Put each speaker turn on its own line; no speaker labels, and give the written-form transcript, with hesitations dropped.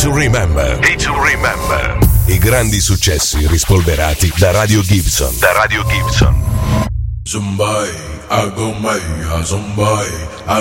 to Remember. Day to Remember. I grandi successi rispolverati da Radio Gibson.
Zumbai, I go my Zumbai, I